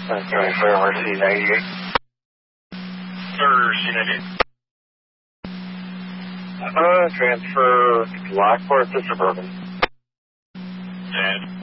Transfer RC98. Sir, C98. Transfer Lockport to Suburban. And